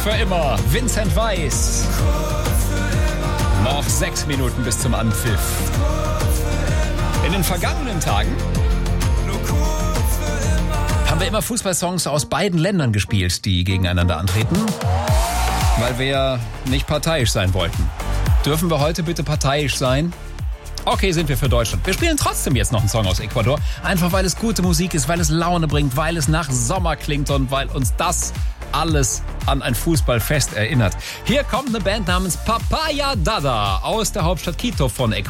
für immer. Vincent Weiss. Noch 6 Minuten bis zum Anpfiff. In den vergangenen Tagen haben wir immer Fußballsongs aus beiden Ländern gespielt, die gegeneinander antreten, weil wir ja nicht parteiisch sein wollten. Dürfen wir heute bitte parteiisch sein? Okay, sind wir für Deutschland. Wir spielen trotzdem jetzt noch einen Song aus Ecuador, einfach weil es gute Musik ist, weil es Laune bringt, weil es nach Sommer klingt und weil uns das alles an ein Fußballfest erinnert. Hier kommt eine Band namens Papaya Dada aus der Hauptstadt Quito von Ecuador.